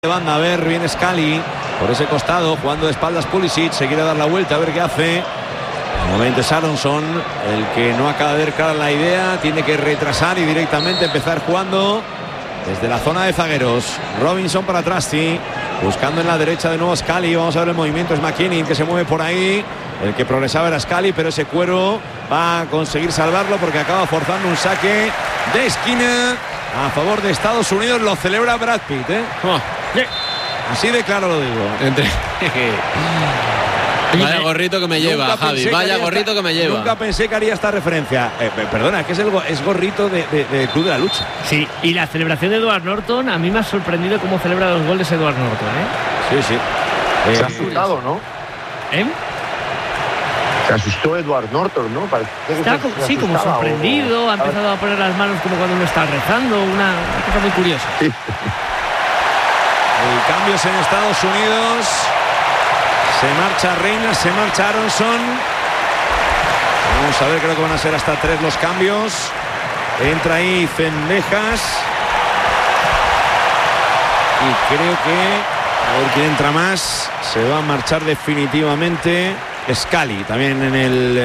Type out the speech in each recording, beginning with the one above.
de banda, a ver, viene Scali por ese costado, jugando de espaldas Pulisic, se quiere dar la vuelta, a ver qué hace. Nuevamente es Aronson, el que no acaba de ver clara la idea, tiene que retrasar y directamente empezar jugando desde la zona de zagueros. Robinson para Trusty, buscando en la derecha de nuevo Scali. Vamos a ver el movimiento, es McKinney que se mueve por ahí. El que progresaba era Scali, pero ese Cuero va a conseguir salvarlo porque acaba forzando un saque de esquina a favor de Estados Unidos. Lo celebra Brad Pitt, ¿eh? Así de claro lo digo. Vaya gorrito que me lleva, Javi. Vaya gorrito que me lleva. Nunca pensé que haría esta referencia. Perdona, que es gorrito de Club de la Lucha. Sí, y la celebración de Edward Norton, a mí me ha sorprendido cómo celebra los goles Edward Norton, ¿eh? Sí. Se ha asustado, ¿no? Se asustó Edward Norton, ¿no? Está como sorprendido, ha empezado a poner las manos como cuando uno está rezando, una cosa muy curiosa. Sí. El cambio es en Estados Unidos. Se marcha Reina, se marcha Aronson. Vamos a ver, creo que van a ser hasta 3 los cambios. Entra ahí Cendejas. Y creo que, a ver quién entra más, se va a marchar definitivamente Scali, también en el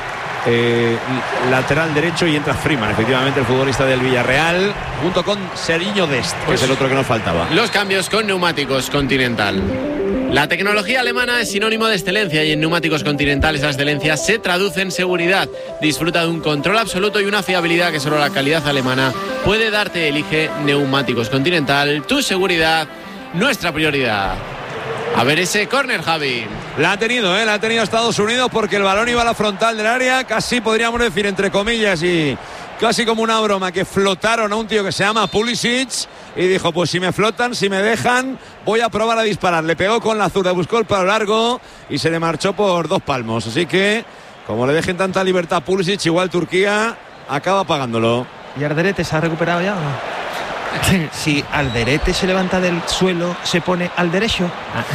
lateral derecho, y entra Freeman, efectivamente, el futbolista del Villarreal, junto con Seriño Dest, que es el otro que nos faltaba. Los cambios con Neumáticos Continental. La tecnología alemana es sinónimo de excelencia, y en Neumáticos Continental esa excelencia se traduce en seguridad. Disfruta de un control absoluto y una fiabilidad que solo la calidad alemana puede darte. Elige Neumáticos Continental, tu seguridad, nuestra prioridad. A ver ese córner, Javi. La ha tenido Estados Unidos, porque el balón iba a la frontal del área, casi podríamos decir, entre comillas, y casi como una broma, que flotaron a un tío que se llama Pulisic y dijo, pues si me flotan, si me dejan, voy a probar a disparar. Le pegó con la zurda, buscó el palo largo y se le marchó por 2 palmos. Así que, como le dejen tanta libertad a Pulisic, igual Turquía acaba pagándolo. ¿Y Alderete se ha recuperado ya o no? Si Alderete se levanta del suelo, se pone al derecho.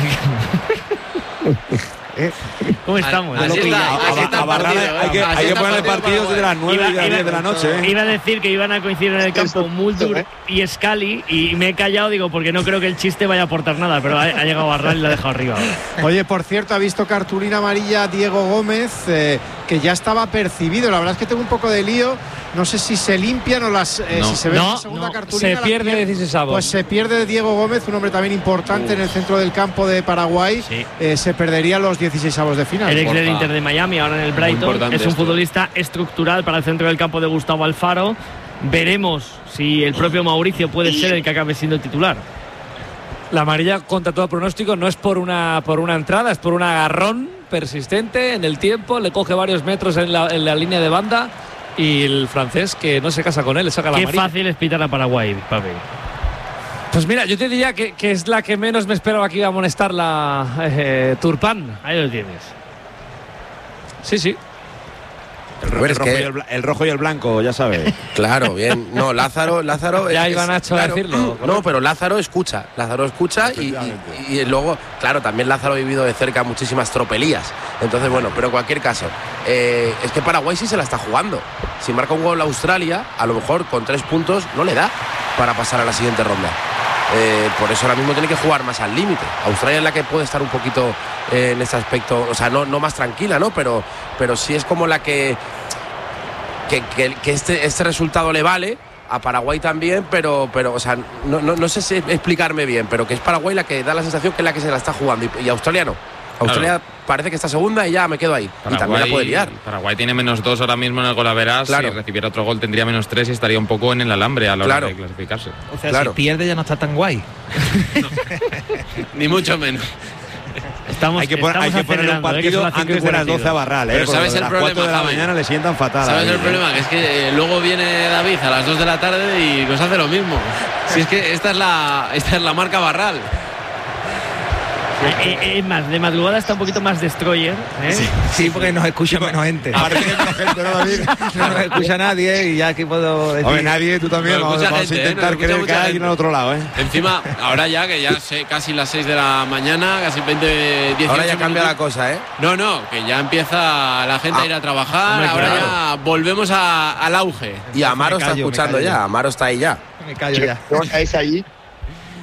¿Cómo estamos? Así está, A Barrada hay que ponerle partidos desde las 9 y las 10 de la noche. Iba a decir que iban a coincidir en el campo Muldur y Scali, y me he callado, digo, porque no creo que el chiste vaya a aportar nada, pero ha llegado Barral y lo ha dejado arriba. Oye, por cierto, ha visto cartulina amarilla Diego Gómez, que ya estaba percibido. La verdad es que tengo un poco de lío. No sé si se limpian o si se ve la segunda cartulina. Se pierde 16avos. Pues se pierde Diego Gómez, un hombre también importante en el centro del campo de Paraguay. Sí. Se perdería los 16avos de final. El ex del Inter de Miami, ahora en el Brighton. Es un futbolista estructural para el centro del campo de Gustavo Alfaro. Veremos si el propio Mauricio puede ser el que acabe siendo el titular. La amarilla, contra todo pronóstico, no es por una entrada, es por un agarrón persistente en el tiempo. Le coge varios metros en la línea de banda, y el francés, que no se casa con él, le saca la amarilla. Qué fácil es pitar a Paraguay, papi. Pues mira, yo te diría que es la que menos me esperaba que iba a amonestar la Turpán. Ahí lo tienes. Sí. El rojo y el blanco, ya sabes. Claro, bien. No, Lázaro ya iba Nacho a decirlo. No, pero Lázaro escucha y luego, claro, también Lázaro ha vivido de cerca muchísimas tropelías. Entonces, bueno, pero en cualquier caso, es que Paraguay sí se la está jugando. Si marca un gol Australia, a lo mejor con 3 puntos no le da para pasar a la siguiente ronda. Por eso ahora mismo tiene que jugar más al límite. Australia es la que puede estar un poquito en este aspecto, o sea, no más tranquila, ¿no? Pero sí es como la que este resultado le vale. A Paraguay también, pero o sea, no sé si explicarme bien, pero que es Paraguay la que da la sensación que es la que se la está jugando, y Australia no. Australia parece que está segunda y ya me quedo ahí. Paraguay, y también la puede liar. Paraguay tiene -2 ahora mismo en el golaveras. Claro. Si recibiera otro gol tendría -3 y estaría un poco en el alambre a la hora de clasificarse. O sea, si pierde ya no está tan guay. No. Ni mucho menos. Hay que poner un partido antes de las 12 a Barral, pero ¿sabes el problema? 4 de la mañana le sientan fatal. ¿Sabes el problema? Que es que luego viene David a las 2 de la tarde y nos hace lo mismo. Si es que esta es la marca Barral. Es más, de madrugada está un poquito más destroyer, ¿eh? Sí, porque nos escucha menos gente. No nos escucha nadie, y ya aquí puedo decir. Hombre, nadie, tú también. Vamos a intentar creer que hay alguien al otro lado, ¿eh? Encima, ahora ya que ya sé, casi las 6 de la mañana, casi 18. Ahora ya cambia la cosa, ¿eh? No, que ya empieza la gente a ir a trabajar. Hombre, ahora ya volvemos al auge. Y Amaro está escuchando ya. Amaro está ahí ya. Me callo ya. ¿Estáis allí?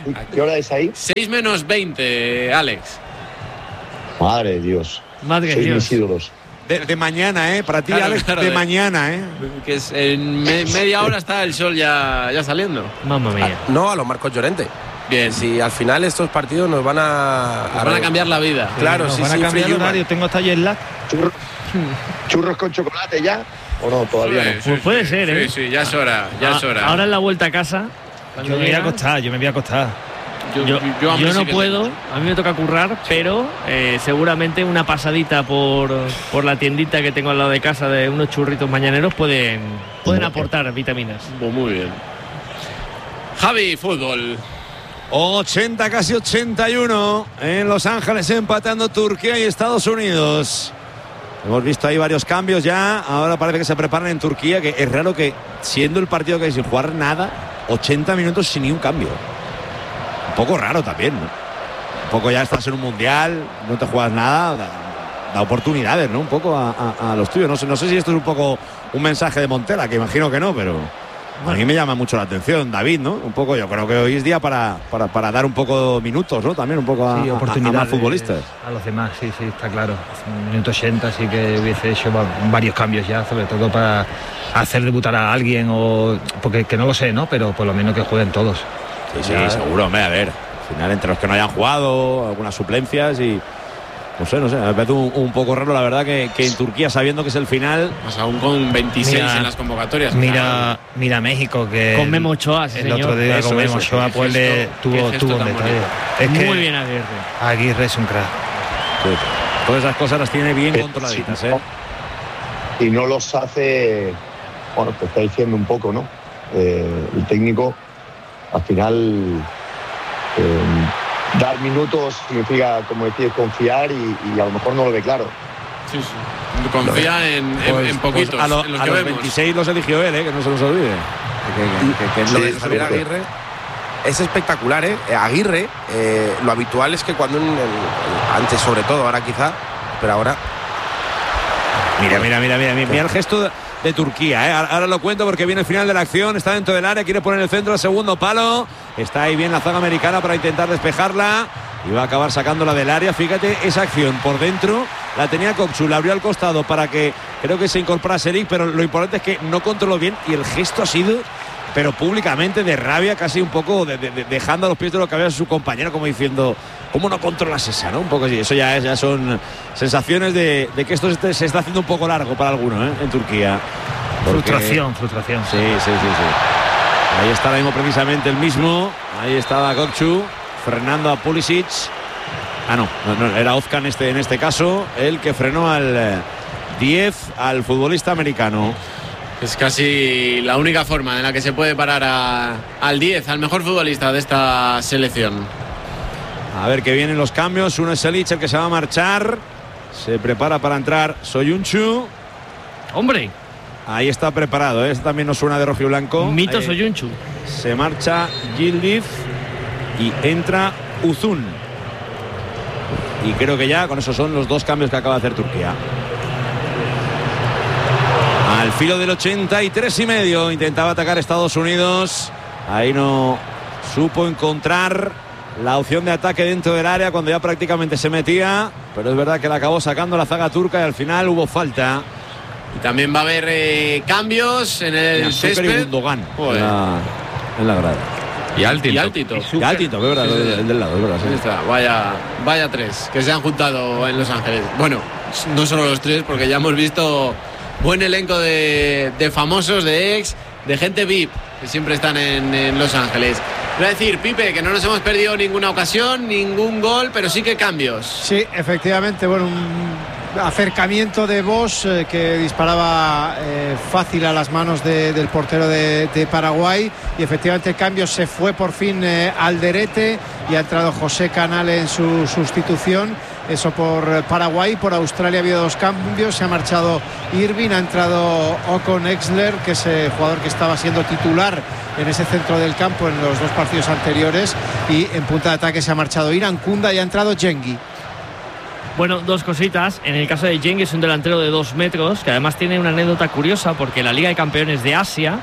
¿A qué hora es ahí? 6 menos 20, Alex. Madre de Dios. Madre de Dios. Mis ídolos. De mañana, para ti, claro, Alex, claro, de mañana, Que es en media hora está el sol ya saliendo. Mamma mía. No, a los Marcos Llorente. Bien. Si al final estos partidos nos van a cambiar la vida. Claro, nos van a cambiar el horario. Tengo hasta jet lag. ¿Churros con chocolate ya? ¿O no? Todavía no. Pues puede ser, Sí, ya es hora, es hora. Ahora en la vuelta a casa. Yo me voy a acostar. Yo no puedo, a mí me toca currar, pero seguramente una pasadita por la tiendita que tengo al lado de casa de unos churritos mañaneros pueden aportar vitaminas. Pues muy bien. Javi, fútbol. 80, casi 81 en Los Ángeles, empatando Turquía y Estados Unidos. Hemos visto ahí varios cambios ya. Ahora parece que se preparan en Turquía, que es raro que, siendo el partido que hay sin jugar nada, 80 minutos sin ni un cambio. Un poco raro también, ¿no? Un poco ya estás en un mundial, no te juegas nada, da oportunidades, ¿no? Un poco a los tuyos. No sé si esto es un poco un mensaje de Montela, que imagino que no, pero a mí me llama mucho la atención, David, ¿no? Un poco, yo creo que hoy es día para dar un poco minutos, ¿no? También un poco a más futbolistas. A los demás, sí, está claro. En el minuto 80 sí que hubiese hecho varios cambios ya, sobre todo para hacer debutar a alguien, porque que no lo sé, ¿no? Pero por lo menos que jueguen todos. Sí, seguro, hombre, a ver. Al final, entre los que no hayan jugado, algunas suplencias y... No sé, me parece un poco raro, la verdad, que en Turquía, sabiendo que es el final... Pues aún con 26 en las convocatorias. Mira México, que... Con Memo Ochoa, sí, el otro día con Memo Ochoa, pues tuvo un detalle. Es que muy bien Aguirre es un crack. Sí. Todas esas cosas las tiene bien controladitas, Y no los hace... Bueno, te está diciendo un poco, ¿no? El técnico, al final... dar minutos significa, como decís, confiar y a lo mejor no lo ve claro. Sí. Confía en poquitos. A los 26 los eligió él, que no se los olvide. Lo de Javier Aguirre es espectacular, Aguirre, lo habitual es que cuando antes sobre todo, ahora quizá, pero ahora... Mira el gesto de Turquía, Ahora lo cuento porque viene el final de la acción, está dentro del área, quiere poner el centro al segundo palo, está ahí bien la zaga americana para intentar despejarla y va a acabar sacándola del área. Fíjate, esa acción por dentro la tenía Kokchu, la abrió al costado para que creo que se incorpora Seric, pero lo importante es que no controló bien y el gesto ha sido, pero públicamente, de rabia, casi un poco dejando a los pies de lo que había su compañero, como diciendo, ¿cómo no controlas esa? ¿No? Un poco así. Eso ya son sensaciones de que esto se está haciendo un poco largo para algunos, en Turquía. Frustración. Sí. Ahí está ahora mismo precisamente el mismo. Ahí estaba Kokchu frenando a Pulisic. No, era Ozkan en este caso, el que frenó al 10, al futbolista americano. Es casi la única forma en la que se puede parar al 10, al mejor futbolista de esta selección. A ver que vienen los cambios. Uno es Selic, el que se va a marchar. Se prepara para entrar Soyuncu. ¡Hombre! Ahí está preparado, Este también nos suena de rojiblanco. Mito Soyuncu. Se marcha Yildiz y entra Uzun. Y creo que ya con esos son los dos cambios que acaba de hacer Turquía. Al filo del 83,5 intentaba atacar Estados Unidos. Ahí no supo encontrar la opción de ataque dentro del área cuando ya prácticamente se metía, pero es verdad que la acabó sacando la zaga turca y al final hubo falta. Y también va a haber cambios en el césped. Y Gundogan en la grada. Y Altito, que verdad, el del lado, es verdad. Sí. Está, vaya tres que se han juntado en Los Ángeles. Bueno, no solo los tres, porque ya hemos visto buen elenco de famosos, de ex, de gente VIP, que siempre están en Los Ángeles. Voy a decir, Pipe, que no nos hemos perdido ninguna ocasión, ningún gol, pero sí que cambios. Sí, efectivamente, bueno, un acercamiento de Bosch que disparaba fácil a las manos del portero de Paraguay, y efectivamente el cambio se fue por fin Alderete y ha entrado José Canal en su sustitución. Eso por Paraguay. Por Australia ha habido dos cambios, se ha marchado Irving, ha entrado Ocon Exler, que es el jugador que estaba siendo titular en ese centro del campo en los dos partidos anteriores, y en punta de ataque se ha marchado Irankunda y ha entrado Gengi. Bueno, dos cositas. En el caso de Gengi, es un delantero de 2 metros, que además tiene una anécdota curiosa, porque la Liga de Campeones de Asia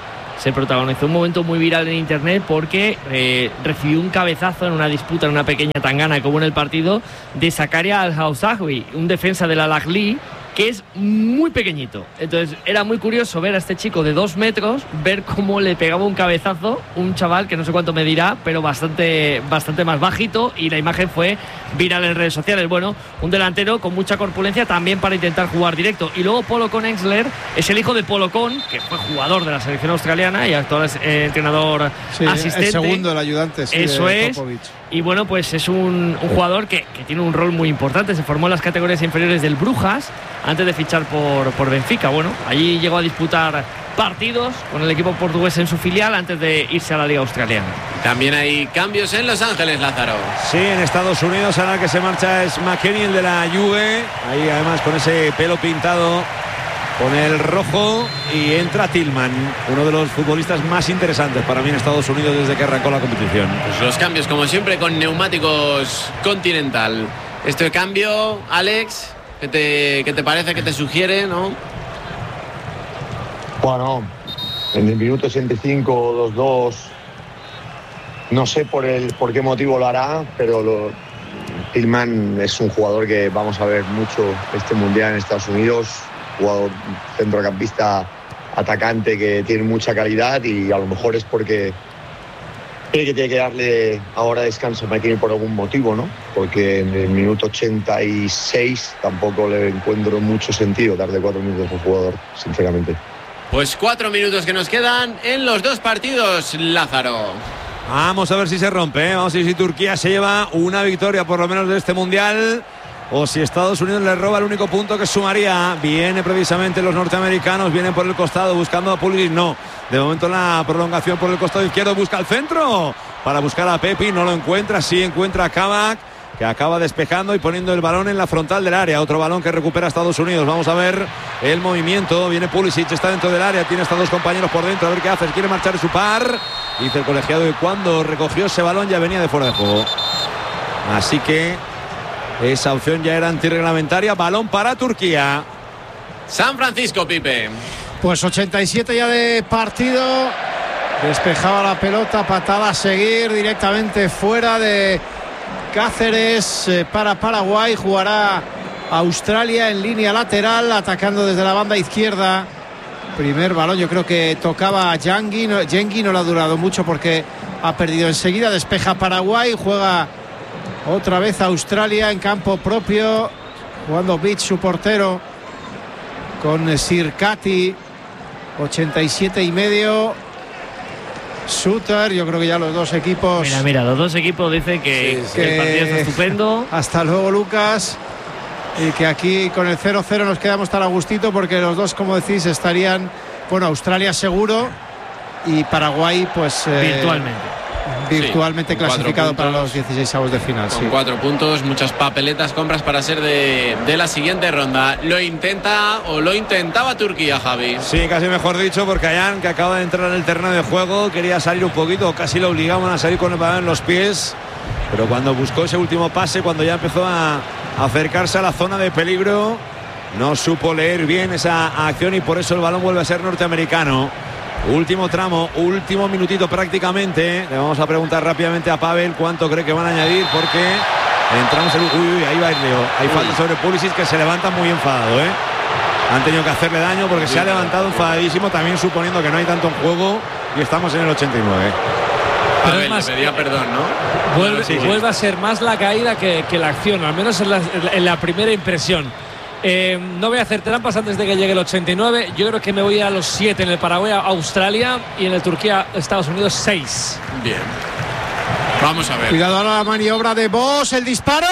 se protagonizó un momento muy viral en internet porque recibió un cabezazo en una disputa, en una pequeña tangana como en el partido, de Zakaria Al-Hawsawi, un defensa del Al-Ahly, que es muy pequeñito. Entonces era muy curioso ver a este chico de 2 metros, ver cómo le pegaba un cabezazo un chaval que no sé cuánto medirá, pero bastante más bajito, y la imagen fue viral en redes sociales. Bueno, un delantero con mucha corpulencia también para intentar jugar directo. Y luego Polo Con-Exler es el hijo de Polo Con, que fue jugador de la selección australiana y actual entrenador asistente. El segundo, el ayudante. Sí, eso es. Popovic. Y bueno, pues es un jugador que tiene un rol muy importante. Se formó en las categorías inferiores del Brujas antes de fichar por Benfica. Bueno, allí llegó a disputar partidos con el equipo portugués en su filial antes de irse a la Liga Australiana. También hay cambios en Los Ángeles, Lázaro. Sí, en Estados Unidos ahora el que se marcha es McKennie, el de la Juve. Ahí además con ese pelo pintado con el rojo, y entra Tillman, uno de los futbolistas más interesantes para mí en Estados Unidos desde que arrancó la competición. Pues los cambios, como siempre, con Neumáticos Continental. Este cambio, Alex, ¿qué te parece, qué te sugiere, no? Bueno, en el minuto 65, 2-2, no sé por qué motivo lo hará, pero Tillman es un jugador que vamos a ver mucho este mundial en Estados Unidos. Jugador centrocampista atacante que tiene mucha calidad, y a lo mejor es porque cree que tiene que darle ahora descanso a McKennie por algún motivo, ¿no? Porque en el minuto 86 tampoco le encuentro mucho sentido darle 4 minutos al jugador, sinceramente. Pues 4 minutos que nos quedan en los 2 partidos, Lázaro. Vamos a ver si se rompe, ¿eh? Vamos a ver si Turquía se lleva una victoria por lo menos de este mundial, o si Estados Unidos le roba el único punto que sumaría. Viene precisamente los norteamericanos, vienen por el costado buscando a Pulisic. No, de momento la prolongación por el costado izquierdo, busca el centro para buscar a Pepi, no lo encuentra. Sí encuentra a Kabak, que acaba despejando y poniendo el balón en la frontal del área. Otro balón que recupera Estados Unidos. Vamos a ver el movimiento. Viene Pulisic, está dentro del área, tiene hasta 2 compañeros por dentro, a ver qué hace. Quiere marchar su par, dice el colegiado, y cuando recogió ese balón ya venía de fuera de juego. Así que esa opción ya era antirreglamentaria. Balón para Turquía. San Francisco, Pipe. Pues 87 ya de partido. Despejaba la pelota, patada a seguir directamente fuera de Cáceres para Paraguay. Jugará Australia en línea lateral, atacando desde la banda izquierda. Primer balón, yo creo que tocaba a Jengui, no le ha durado mucho porque ha perdido enseguida. Despeja Paraguay, juega otra vez Australia en campo propio, jugando Beach, su portero, con Sirkati. 87,5. Suter, yo creo que ya los dos equipos. Mira, los dos equipos dicen que el partido está estupendo. Hasta luego, Lucas. Y que aquí con el 0-0 nos quedamos tan a gustito, porque los dos, como decís, estarían, bueno, Australia seguro y Paraguay pues virtualmente clasificado para los 16avos de final. Con 4 puntos, muchas papeletas, compras para ser de la siguiente ronda. Lo intentaba Turquía, Javi. Sí, casi mejor dicho, porque Ayán, que acaba de entrar en el terreno de juego, quería salir un poquito, casi lo obligaban a salir con el balón en los pies, pero cuando buscó ese último pase, cuando ya empezó a acercarse a la zona de peligro, no supo leer bien esa acción, y por eso el balón vuelve a ser norteamericano. Último tramo, último minutito prácticamente. Le vamos a preguntar rápidamente a Pavel cuánto cree que van a añadir, porque entramos en... Uy, ahí va el Leo. Hay falta sobre Pulisic, que se levanta muy enfadado, ¿eh? Han tenido que hacerle daño porque se ha levantado enfadadísimo, también suponiendo que no hay tanto en juego, y estamos en el 89. Pavel le pedía perdón, ¿no? Vuelve a ser más la caída que la acción, al menos en la primera impresión. No voy a hacer trampas antes de que llegue el 89. Yo creo que me voy a los 7 en el Paraguay, Australia, y en el Turquía, Estados Unidos, 6. Bien. Vamos a ver. Cuidado a la maniobra de Bosz, el disparo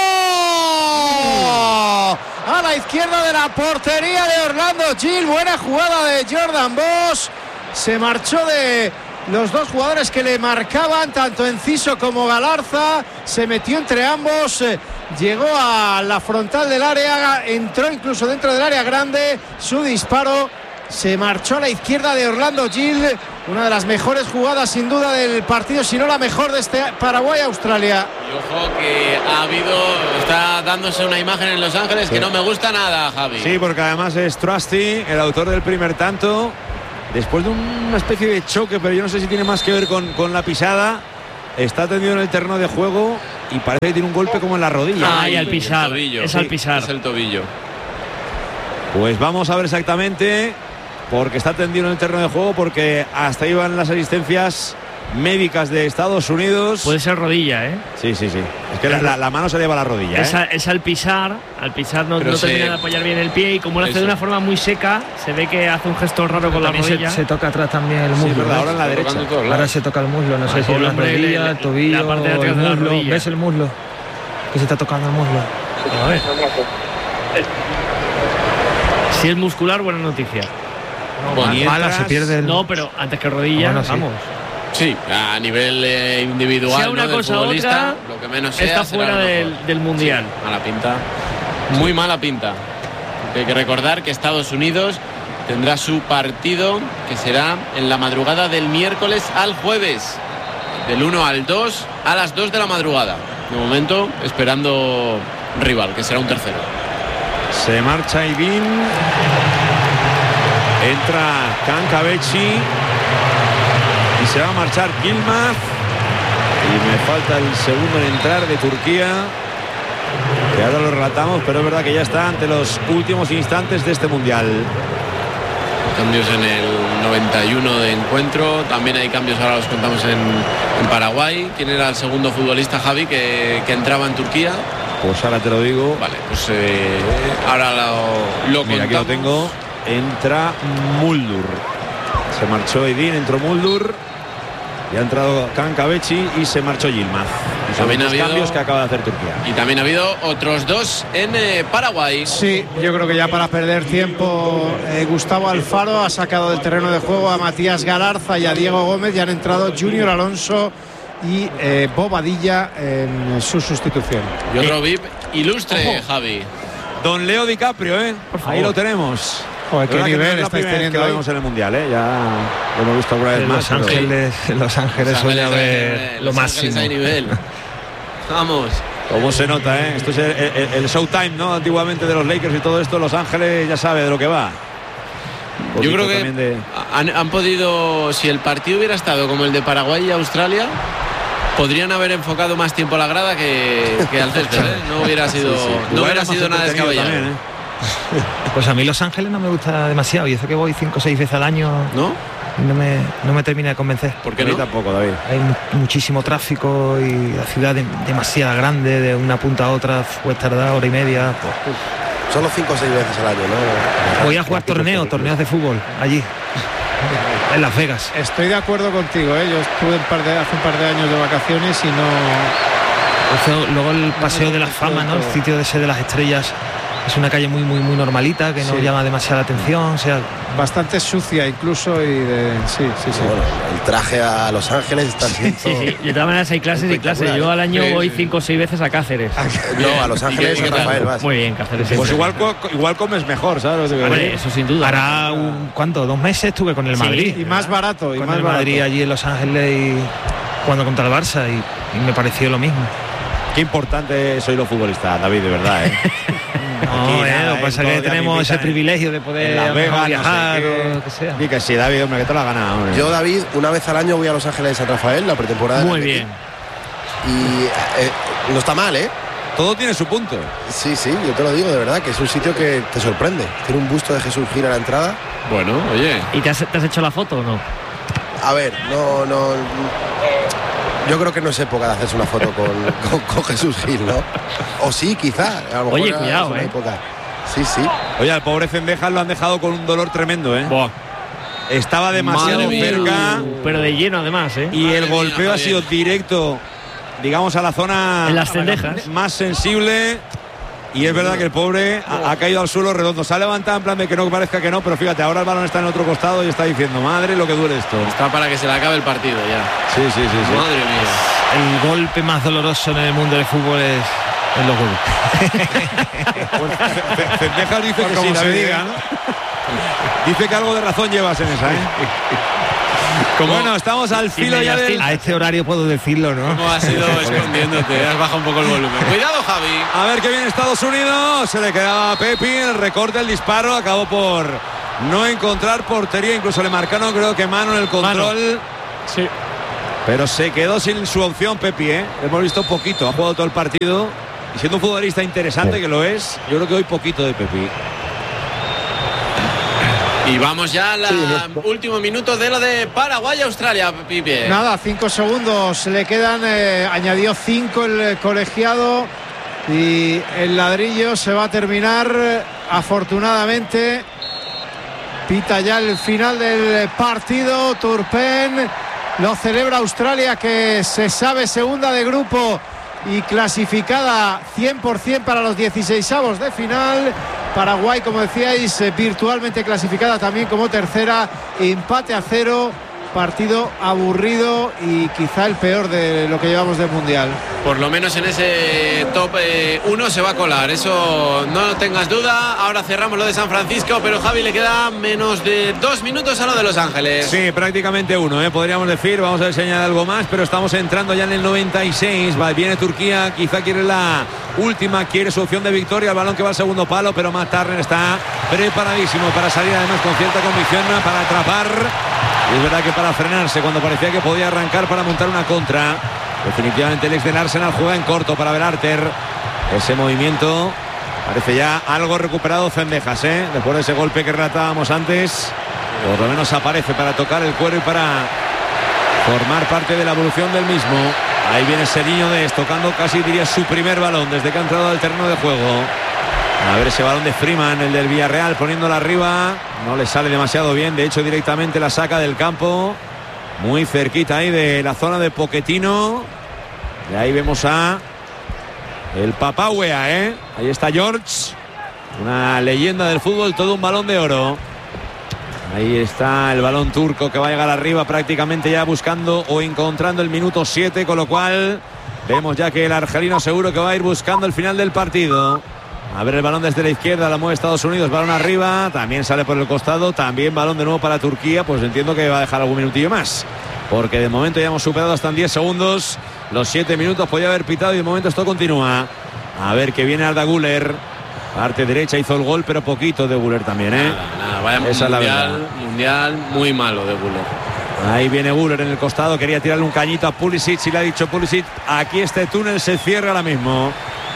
a la izquierda de la portería de Orlando Gil. Buena jugada de Jordan Bosz. Se marchó de los dos jugadores que le marcaban, tanto Enciso como Galarza. Se metió entre ambos, llegó a la frontal del área, entró incluso dentro del área grande. Su disparo se marchó a la izquierda de Orlando Gil. Una de las mejores jugadas sin duda del partido, si no la mejor, de este Paraguay-Australia. Y ojo que está dándose una imagen en Los Ángeles que no me gusta nada, Javi. Sí, porque además es Trusty, el autor del primer tanto, después de una especie de choque, pero yo no sé si tiene más que ver con la pisada, está tendido en el terreno de juego y parece que tiene un golpe como en la rodilla. Y al pisar, al pisar. Es el tobillo. Pues vamos a ver exactamente, porque está tendido en el terreno de juego, porque hasta ahí van las asistencias médicas de Estados Unidos. Puede ser rodilla, ¿eh? Sí. Es que la mano se lleva a la rodilla. Es al pisar no termina de apoyar bien el pie, y como lo hace de una forma muy seca, se ve que hace un gesto raro con la rodilla. Se toca atrás también el muslo. Sí, ahora en la derecha. Ahora se toca el muslo, no sé si es la rodilla, el tobillo, la parte de atrás de la rodilla. ¿Ves el muslo? Que se está tocando el muslo. A ver. Si es muscular, buena noticia. Mala, se pierde el... No, pero antes que rodilla, vamos. Sí, a nivel individual, sea una cosa u otra, lo que menos está fuera del mundial. Sí, mala pinta, muy mala pinta. Hay que recordar que Estados Unidos tendrá su partido, que será en la madrugada del miércoles al jueves, del 1 al 2 a las 2 de la madrugada. De momento esperando rival, que será un tercero. Se marcha Idín, entra Kankabechi y se va a marchar Yilmaz, y me falta el segundo en entrar de Turquía, que ahora lo relatamos, pero es verdad que ya está ante los últimos instantes de este mundial. Cambios en el 91 de encuentro, también hay cambios, ahora los contamos en Paraguay. ¿Quién era el segundo futbolista, Javi, que entraba en Turquía? Pues ahora te lo digo. Vale, pues ahora lo Mira, aquí lo tengo. Entra Muldur. Se marchó Idín, entró Muldur. Y ha entrado Kankabechi y se marchó Yilmaz. Y son los cambios que acaba de hacer Turquía. Y también ha habido otros dos en Paraguay. Sí, yo creo que ya para perder tiempo, Gustavo Alfaro ha sacado del terreno de juego a Matías Galarza y a Diego Gómez, y han entrado Junior Alonso y Bobadilla en su sustitución. Y otro VIP ilustre, Javi. Don Leo DiCaprio, ahí lo tenemos. Joder, qué nivel estáis teniendo que lo vemos en el mundial, ya lo hemos visto alguna vez más. Los Ángeles suele haber lo máximo. Hay nivel. Vamos. Cómo se nota, esto es el Showtime, ¿no? Antiguamente de los Lakers y todo esto. Los Ángeles ya sabe de lo que va. Yo creo que han podido, si el partido hubiera estado como el de Paraguay y Australia, podrían haber enfocado más tiempo a la grada que al césped, No hubiera sido, no hubiera sido nada descabellado. Pues a mí Los Ángeles no me gusta demasiado, y eso que voy 5 o 6 veces al año, ¿no? No me termina de convencer. ¿Por qué no? Tampoco, David. Hay muchísimo tráfico y la ciudad demasiado grande, de una punta a otra puedes tardar hora y media. Solo 5 o 6 veces al año, ¿no? Voy a jugar torneos de fútbol allí, en Las Vegas. Estoy de acuerdo contigo, Yo estuve hace un par de años de vacaciones y no... Luego el Paseo de la Fama, ¿no? El sitio de ese de las estrellas. Es una calle muy normalita, que no llama demasiada atención, o sea, bastante sucia incluso, y sí. Bueno, el traje a Los Ángeles está siendo... Sí. De todas maneras hay clases y clases. Yo al año voy 5 o 6 veces a Cáceres. No, a Los Ángeles y a Rafael vas. Muy bien, Cáceres. Pues igual comes mejor, ¿sabes? Hombre, eso sin duda. Hará ¿cuánto? 2 meses estuve con el Madrid. Y más barato. Con el Madrid allí en Los Ángeles, y jugando contra el Barça, y me pareció lo mismo. Qué importante soy los futbolistas, David, de verdad, No, lo que pasa es que tenemos ese privilegio de poder viajar, o lo que sea. Y que sí, David, hombre, que te lo ha ganado, hombre. Yo, David, una vez al año voy a Los Ángeles de San Rafael, la pretemporada. Muy bien. Y no está mal, Todo tiene su punto. Sí, yo te lo digo, de verdad, que es un sitio que te sorprende. Tiene un busto de Jesús Gil a la entrada. Bueno, oye. ¿Y te has hecho la foto o no? A ver, no. Yo creo que no es época de hacerse una foto con Jesús Gil, ¿no? O sí, quizá. A lo mejor oye, cuidado, época. Sí. Oye, al pobre Cendejas lo han dejado con un dolor tremendo, Estaba demasiado cerca. Pero de lleno, además, Y el golpeo ha sido directo, digamos, a la zona en las cendejas más sensible. Y es verdad que el pobre ha caído al suelo redondo. Se ha levantado en plan de que no parezca que no, pero fíjate, ahora el balón está en otro costado y está diciendo, madre, lo que duele esto. Está para que se le acabe el partido ya. Sí. Madre mía. El golpe más doloroso en el mundo del fútbol es los goles. Pues Cendejas dice que sí, David, diga, ¿no? Dice que algo de razón llevas en esa, Bueno, estamos al filo ya del... A este horario puedo decirlo, ¿no? ¿Cómo has ido escondiéndote? Has bajado un poco el volumen. Cuidado, Javi. A ver qué viene Estados Unidos. Se le quedaba a Pepi el recorte, el disparo. Acabó por no encontrar portería, incluso le marcaron creo que mano en el control. Sí. Pero se quedó sin su opción Pepi, ¿eh? Hemos visto poquito, ha jugado todo el partido y siendo un futbolista interesante que lo es, yo creo que hoy poquito de Pepi. Y vamos ya al último minuto de lo de Paraguay-Australia, Pipe. Nada, 5 segundos le quedan, añadió 5 el colegiado y el ladrillo se va a terminar afortunadamente. Pita ya el final del partido. Turpin lo celebra Australia, que se sabe segunda de grupo y clasificada 100% para los 16avos de final. Paraguay, como decíais, virtualmente clasificada también como tercera. Empate a 0. Partido aburrido y quizá el peor de lo que llevamos del Mundial. Por lo menos en ese top 1 se va a colar, eso no tengas duda. Ahora cerramos lo de San Francisco, pero Javi, le queda menos de 2 minutos a lo de Los Ángeles. Sí, prácticamente 1, podríamos decir. Vamos a enseñar algo más, pero estamos entrando ya en el 96. Viene Turquía, quizá quiere la última, quiere su opción de victoria. El balón que va al segundo palo, pero Matt Turner está preparadísimo para salir, además con cierta convicción, para atrapar. Y es verdad que para frenarse cuando parecía que podía arrancar para montar una contra. Definitivamente el ex del Arsenal juega en corto para Berhalter. Ese movimiento parece ya algo recuperado Zendejas, después de ese golpe que relatábamos antes. Por lo menos aparece para tocar el cuero y para formar parte de la evolución del mismo. Ahí viene Seriño tocando casi diría su primer balón desde que ha entrado al terreno de juego. A ver ese balón de Freeman, el del Villarreal, poniéndola arriba. No le sale demasiado bien. De hecho, directamente la saca del campo. Muy cerquita ahí de la zona de Pochettino. Y ahí vemos a el Papauea, Ahí está George. Una leyenda del fútbol, todo un balón de oro. Ahí está el balón turco que va a llegar arriba prácticamente ya buscando o encontrando el minuto 7. Con lo cual vemos ya que el argelino seguro que va a ir buscando el final del partido. A ver el balón desde la izquierda, la mueve Estados Unidos, balón arriba, también sale por el costado, también balón de nuevo para Turquía. Pues entiendo que va a dejar algún minutillo más, porque de momento ya hemos superado hasta en 10 segundos los 7 minutos, podía haber pitado y de momento esto continúa. A ver que viene Arda Güler, parte derecha, hizo el gol, pero poquito de Güler también, Nada, vaya esa es la verdad. Mundial muy malo de Güler. Ahí viene Güler en el costado, quería tirarle un cañito a Pulisic y le ha dicho Pulisic, aquí este túnel se cierra ahora mismo.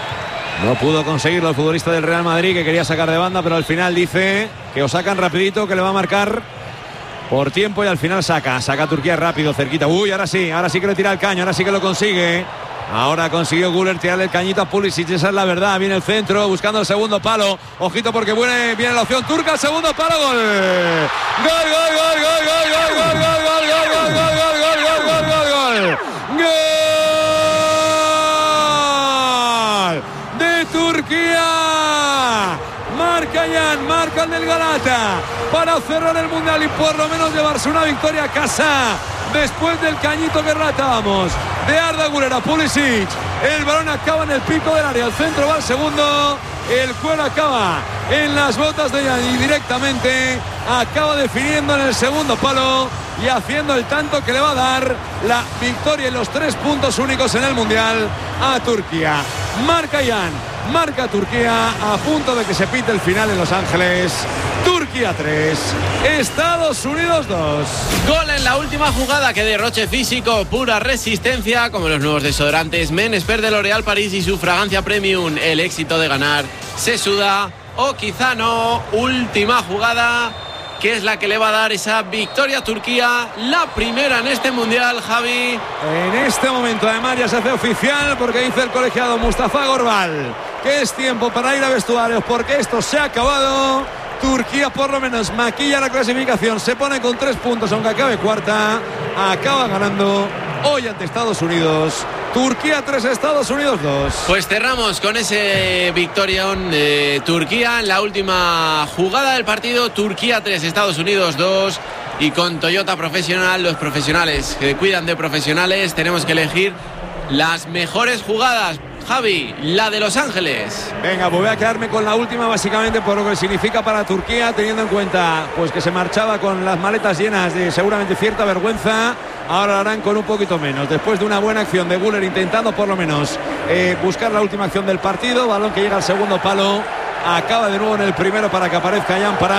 No pudo conseguirlo el futbolista del Real Madrid, que quería sacar de banda, pero al final dice que os sacan rapidito, que le va a marcar por tiempo y al final saca Turquía rápido, cerquita. Uy, ahora sí que le tira el caño, ahora sí que lo consigue. Ahora consiguió Güler tirarle el cañito a Pulisic, esa es la verdad. Viene el centro, buscando el segundo palo. Ojito porque viene la opción turca, el segundo palo, gol. Gol, gol, gol, gol, gol, gol, gol, gol, gol, gol, gol, gol, gol, gol, gol, gol. De Turquía, marca Yan, marca el del Galata para cerrar el Mundial y por lo menos llevarse una victoria a casa después del cañito que relatábamos de Arda Güler a Pulisic. El balón acaba en el pico del área, el centro va al segundo, el cuero acaba en las botas de Yan y directamente acaba definiendo en el segundo palo y haciendo el tanto que le va a dar la victoria y los 3 puntos únicos en el Mundial a Turquía. Marca Yan, marca Turquía, a punto de que se pite el final en Los Ángeles. Turquía 3, Estados Unidos 2. Gol en la última jugada, que derroche físico, pura resistencia, como los nuevos desodorantes Men Expert de L'Oréal París y su fragancia premium. El éxito de ganar se suda, o quizá no. Última jugada, que es la que le va a dar esa victoria a Turquía, la primera en este Mundial, Javi. En este momento además ya se hace oficial, porque dice el colegiado Mustafa Gorbal que es tiempo para ir a vestuarios, porque esto se ha acabado. Turquía por lo menos maquilla la clasificación, se pone con 3 puntos aunque acabe cuarta, acaba ganando hoy ante Estados Unidos. Turquía 3, Estados Unidos 2. Pues cerramos con ese victorión de Turquía en la última jugada del partido. Turquía 3, Estados Unidos 2. Y con Toyota Profesional, los profesionales que cuidan de profesionales, tenemos que elegir las mejores jugadas. Javi, la de Los Ángeles. Venga, pues voy a quedarme con la última, básicamente por lo que significa para Turquía, teniendo en cuenta pues que se marchaba con las maletas llenas de seguramente cierta vergüenza. Ahora lo harán con un poquito menos, después de una buena acción de Güler intentando por lo menos buscar la última acción del partido. Balón que llega al segundo palo, acaba de nuevo en el primero para que aparezca Yan para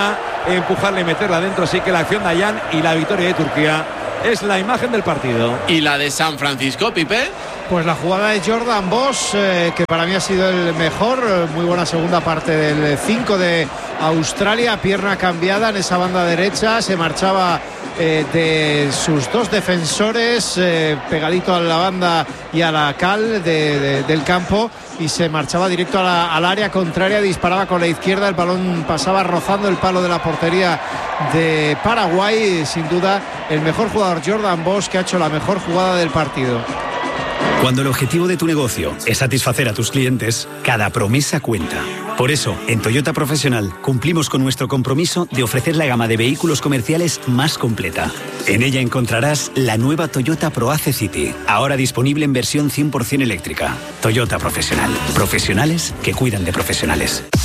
empujarla y meterla dentro. Así que la acción de Ayán y la victoria de Turquía es la imagen del partido. ¿Y la de San Francisco, Pipe? Pues la jugada de Jordan Bosch, que para mí ha sido el mejor. Muy buena segunda parte del 5 de Australia, pierna cambiada en esa banda derecha, se marchaba de sus dos defensores, pegadito a la banda y a la cal del campo, y se marchaba directo al área contraria, disparaba con la izquierda, el balón pasaba rozando el palo de la portería de Paraguay. Sin duda el mejor jugador, Jordan Bosch, que ha hecho la mejor jugada del partido. Cuando el objetivo de tu negocio es satisfacer a tus clientes, cada promesa cuenta. Por eso, en Toyota Profesional cumplimos con nuestro compromiso de ofrecer la gama de vehículos comerciales más completa. En ella encontrarás la nueva Toyota ProAce City, ahora disponible en versión 100% eléctrica. Toyota Profesional. Profesionales que cuidan de profesionales.